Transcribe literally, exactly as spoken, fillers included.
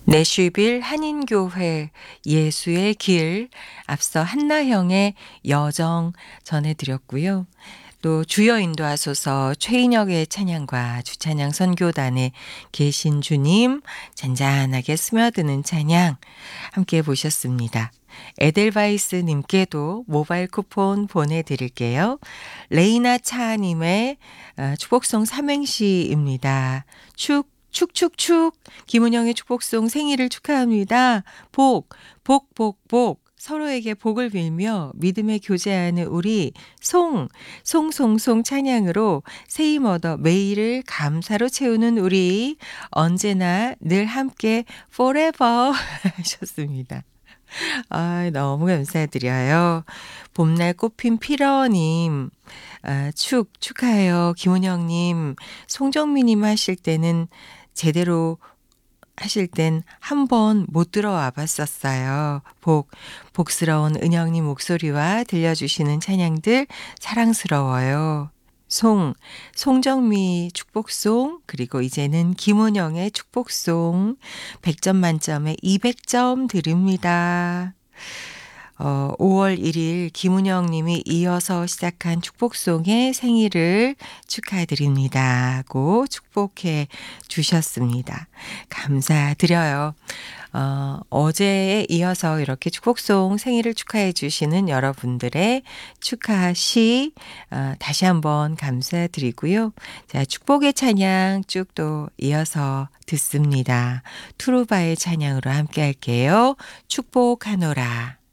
내슈빌 한인교회 예수의 길, 앞서 한나형의 여정 전해드렸고요. 또 주여 인도하소서 최인혁의 찬양과 주찬양 선교단의 계신 주님 잔잔하게 스며드는 찬양 함께 보셨습니다. 에델바이스 님께도 모바일 쿠폰 보내드릴게요. 레이나 차님의 어, 축복송 삼행시입니다. 축 축축축 김은영의 축복송 생일을 축하합니다. 복, 복, 복, 복. 서로에게 복을 빌며 믿음의 교제하는 우리 송, 송송송 찬양으로 세임 얻어 매일을 감사로 채우는 우리 언제나 늘 함께 forever 하셨습니다. 아, 너무 감사드려요. 봄날 꽃핀 피러님, 아, 축, 축하해요. 김은영님, 송정미님 하실 때는 제대로 하실 땐 한 번 못 들어와 봤었어요. 복, 복스러운 은영님 목소리와 들려주시는 찬양들 사랑스러워요. 송, 송정미 축복송, 그리고 이제는 김은영의 축복송, 백 점 만점에 이백 점 드립니다. 어, 오월 일일 김은영 님이 이어서 시작한 축복송의 생일을 축하드립니다 하고 축복해 주셨습니다. 감사드려요. 어, 어제에 이어서 이렇게 축복송 생일을 축하해 주시는 여러분들의 축하시 어, 다시 한번 감사드리고요. 자, 축복의 찬양 쭉 또 이어서 듣습니다. 투루바의 찬양으로 함께 할게요. 축복하노라.